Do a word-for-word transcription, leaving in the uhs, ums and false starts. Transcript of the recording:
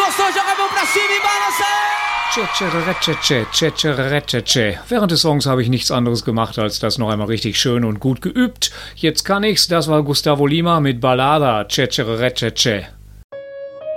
gostou, joga a mão pra cima e balança! Tschetscheretschetsche, tschetscheretschetsche. Während des Songs habe ich nichts anderes gemacht, als das noch einmal richtig schön und gut geübt. Jetzt kann ich's. Das war Gustavo Lima mit Ballada, tschetscheretschetsche.